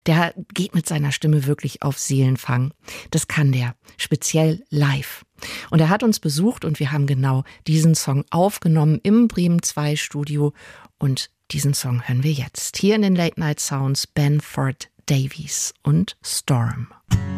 Der geht mit seiner Stimme wirklich auf Seelenfang. Das kann der, speziell live. Und er hat uns besucht und wir haben genau diesen Song aufgenommen im Bremen 2 Studio. Und diesen Song hören wir jetzt. Hier in den Late Night Sounds Benford Davies und Storm.